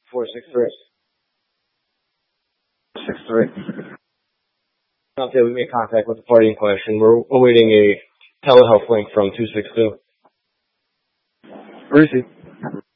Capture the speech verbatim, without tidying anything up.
four six three. Six three. Update, we made contact with the party in question. We're awaiting a telehealth link from two six two. Where is he?